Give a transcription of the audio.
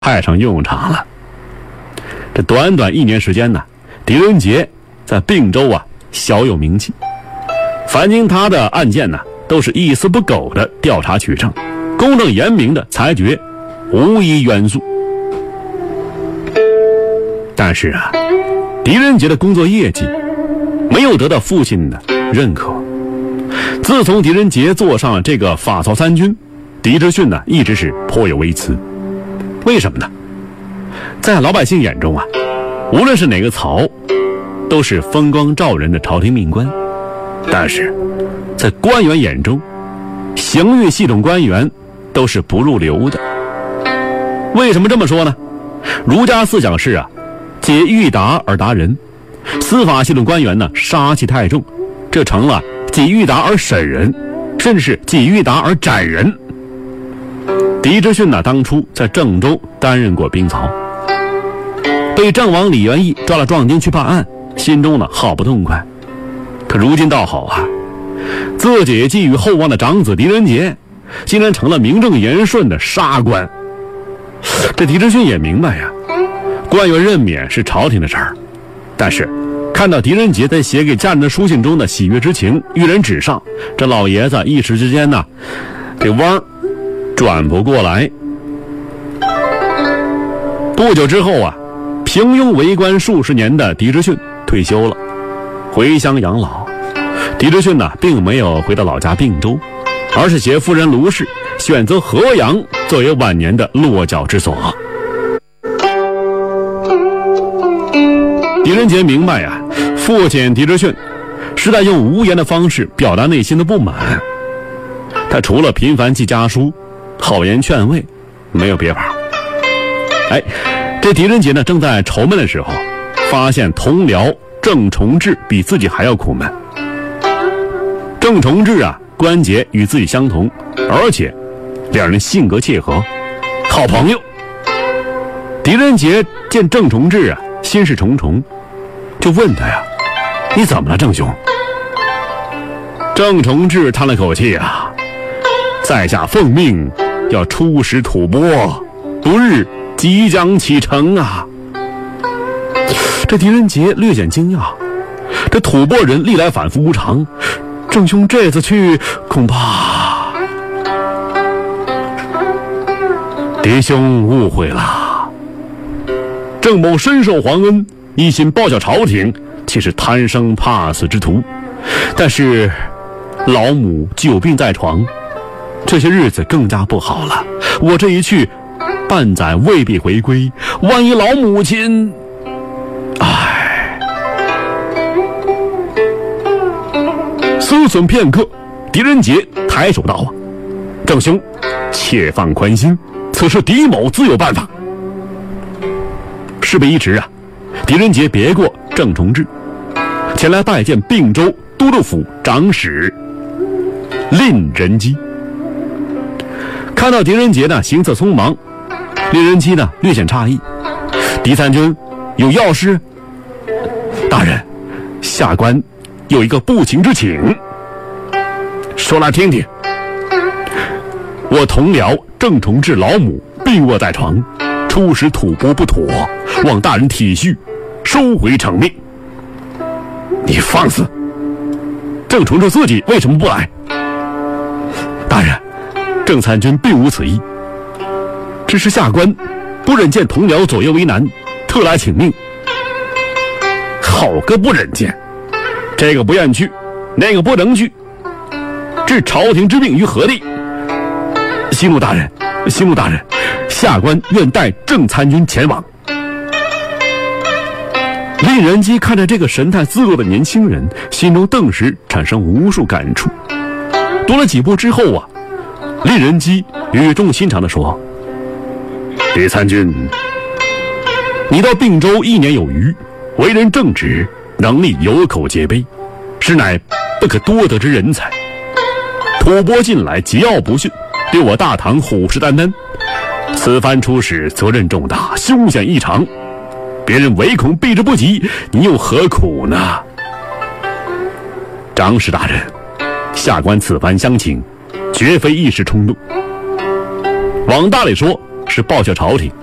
派上用场了。这短短1年时间呢，狄仁杰在并州小有名气。凡经他的案件呢，都是一丝不苟的调查取证，公正严明的裁决，无一冤诉。但是狄仁杰的工作业绩没有得到父亲的认可。自从狄仁杰坐上了这个法曹参军，狄志训呢一直是颇有微词。为什么呢？在老百姓眼中无论是哪个曹，都是风光照人的朝廷命官，但是在官员眼中，刑狱系统官员都是不入流的。为什么这么说呢？儒家思想是借欲达而达人，司法系统官员呢杀气太重，这成了借欲达而审人，甚至是借欲达而斩人。狄志训呢当初在郑州担任过兵曹，被郑王李元义抓了壮丁去办案，心中呢好不痛快。可如今倒好自己寄予厚望的长子狄仁杰竟然成了名正言顺的杀官。这狄志训也明白官员任免是朝廷的事儿，但是看到狄仁杰在写给家人的书信中的喜悦之情跃然纸上，这老爷子一时之间呢这弯转不过来。不久之后平庸为官数十年的狄志训退休了，回乡养老。狄志训呢并没有回到老家并州，而是携夫人卢氏选择河阳作为晚年的落脚之所。狄仁杰明白父亲狄志训是在用无言的方式表达内心的不满，他除了频繁寄家书好言劝慰，没有别法。这狄仁杰呢正在愁闷的时候，发现同僚郑崇志比自己还要苦闷。郑崇志关节与自己相同，而且两人性格契合，好朋友。狄仁杰见郑崇志心事重重，就问他你怎么了郑兄？郑崇志叹了口气在下奉命要出使吐蕃，不日即将启程这狄仁杰略显惊讶，这吐蕃人历来反复无常，郑兄这次去恐怕……狄兄误会了，郑某深受皇恩，一心报效朝廷，岂是贪生怕死之徒？但是老母久病在床，这些日子更加不好了，我这一去半载未必回归，万一老母亲……思忖片刻，狄仁杰抬手道郑兄且放宽心，此事狄某自有办法。事不宜迟狄仁杰别过郑崇志，前来拜见并州都督府长史蔺仁基。看到狄仁杰呢行色匆忙，蔺仁基呢略显诧异，狄参军有要事？大人，下官有一个不情之请。说来听听。我同僚郑崇志老母病卧在床，出使吐蕃不妥，望大人体恤，收回成命。你放肆！郑崇志自己为什么不来？大人，郑参军并无此意，只是下官不忍见同僚左右为难，特来请命。好个不忍见！这个不愿去，那个不能去，置朝廷之命于何地？息怒大人，息怒大人，下官愿带郑参军前往。蔺仁基看着这个神态自若的年轻人，心中顿时产生无数感触。踱了几步之后蔺仁基语重心长地说：狄参军，你到并州1年有余，为人正直，能力有口皆碑，实乃不可多得之人才。吐蕃近来桀骜不驯，对我大唐虎视眈眈，此番出使责任重大，凶险异常，别人唯恐避之不及，你又何苦呢？长史大人，下官此番相请，绝非一时冲动，往大里说是报效朝廷，